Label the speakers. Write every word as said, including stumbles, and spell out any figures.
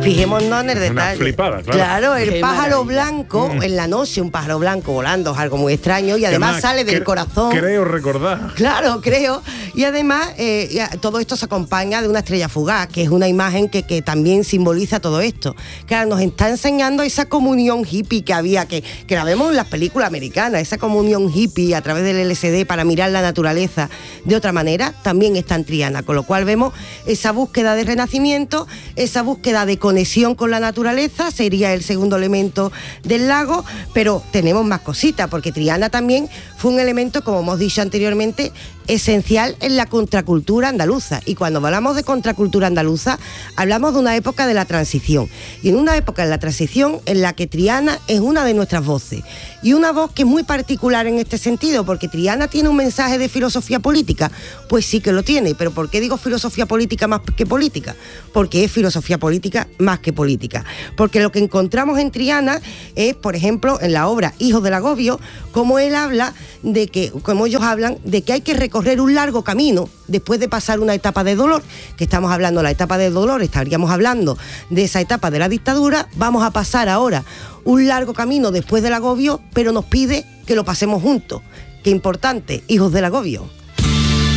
Speaker 1: Fijémonos en el detalle.
Speaker 2: Una flipada, claro.
Speaker 1: Claro, el
Speaker 3: Qué
Speaker 1: pájaro
Speaker 3: maravilla.
Speaker 1: blanco,
Speaker 2: Mm.
Speaker 1: en la noche, un pájaro blanco volando, es algo muy extraño y además,
Speaker 2: Además,
Speaker 1: sale del
Speaker 2: cre-
Speaker 1: corazón.
Speaker 2: Creo recordar.
Speaker 1: Claro, creo. Y además, eh, ya, todo esto se acompaña de una estrella fugaz, que es una imagen que, que también simboliza todo esto. Claro, nos está enseñando esa comunión hippie que había, que, que la vemos en las películas americanas, esa comunión hippie a través del L S D para mirar la naturaleza de otra manera, también está en Triana, con lo cual vemos esa búsqueda de renacimiento, esa búsqueda de conexión con la naturaleza, sería el segundo elemento del lago, pero tenemos más cositas, porque Triana también fue un elemento, como hemos dicho anteriormente, esencial en la contracultura andaluza. Y cuando hablamos de contracultura andaluza, hablamos de una época de la transición. Y en una época de la transición en la que Triana es una de nuestras voces. Y una voz que es muy particular en este sentido, porque Triana tiene un mensaje de filosofía política. Pues sí que lo tiene, pero ¿por qué digo filosofía política más que política? Porque es filosofía política más que política. Porque lo que encontramos en Triana es, por ejemplo, en la obra Hijos del Agobio, como él habla de que, como ellos hablan, de que hay que recorrer un largo camino después de pasar una etapa de dolor, que estamos hablando de la etapa de dolor, estaríamos hablando de esa etapa de la dictadura, vamos a pasar ahora un largo camino después del agobio, pero nos pide que lo pasemos juntos. Qué importante, Hijos del Agobio.